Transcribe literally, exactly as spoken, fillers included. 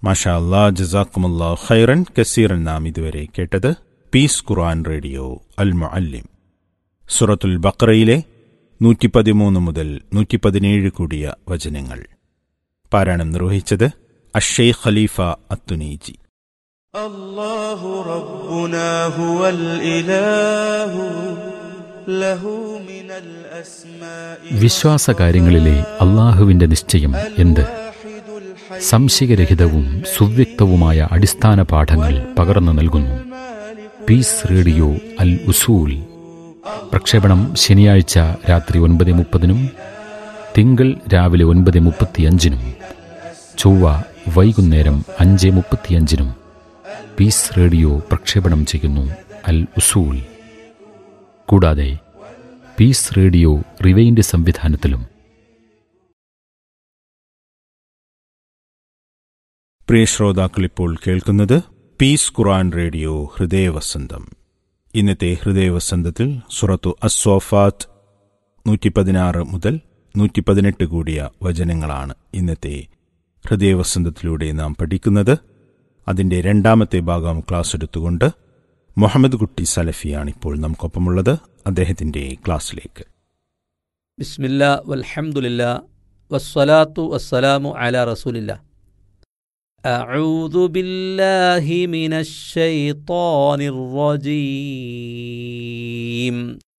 മാഷാ അല്ലാ, ജസാക്കുമുല്ലാഹു ഖൈറൻ കസീറൻ. നാം ഇതുവരെ കേട്ടത് പീസ് ഖുർആൻ റേഡിയോ അൽ മുഅല്ലിം, സൂറത്തുൽ ബഖറയിലെ നൂറ്റി പതിമൂന്ന് മുതൽ നൂറ്റി പതിനേഴ് കൂടിയ വചനങ്ങൾ. പാരായണം നിർവഹിച്ചത് അശ്ശൈഖ് ഖലീഫ അത്തുനീജി. അല്ലാഹു റബ്ബുനാ ഹുവൽ ഇലാഹു ലഹു മിനൽ അസ്മാഇ. വിശ്വാസകാര്യങ്ങളിലെ അല്ലാഹുവിന്റെ നിശ്ചയം എന്ത്? സംശയരഹിതവും സുവ്യക്തവുമായ അടിസ്ഥാന പാഠങ്ങൾ പകർന്നു നൽകുന്നു പീസ് റേഡിയോ അൽ ഉസൂൽ. പ്രക്ഷേപണം ശനിയാഴ്ച രാത്രി ഒൻപത് മുപ്പതിനും തിങ്കൾ രാവിലെ ഒൻപത് മുപ്പത്തിയഞ്ചിനും ചൊവ്വ വൈകുന്നേരം അഞ്ച് മുപ്പത്തിയഞ്ചിനും പീസ് റേഡിയോ പ്രക്ഷേപണം ചെയ്യുന്നു അൽ ഉസൂൽ. കൂടാതെ പീസ് റേഡിയോ റിവൈൻഡ് സംവിധാനത്തിലും. പ്രിയ ശ്രോതാക്കൾ, ഇപ്പോൾ കേൾക്കുന്നത് പീസ് ഖുർആൻ റേഡിയോ ഹൃദയവസന്തം. ഇന്നത്തെ ഹൃദയവസന്തത്തിൽ സൂറത്തു അസ്സോഫാത്ത് നൂറ്റി പതിനാറ് മുതൽ നൂറ്റി പതിനെട്ട് കൂടിയ വചനങ്ങളാണ് ഇന്നത്തെ ഹൃദയവസന്തത്തിലൂടെ നാം പഠിക്കുന്നത്. അതിൻ്റെ രണ്ടാമത്തെ ഭാഗം ക്ലാസ് എടുത്തുകൊണ്ട് മുഹമ്മദ് കുട്ടി സലഫിയാണ് ഇപ്പോൾ നമുക്കൊപ്പമുള്ളത്. അദ്ദേഹത്തിൻ്റെ ക്ലാസ്സിലേക്ക്. ബിസ്മില്ലാ വൽഹംദുലില്ലാ വസ്സലാത്തു വസ്സലാമു അലാ റസൂലില്ലാ. أعوذ بالله من الشيطان الرجيم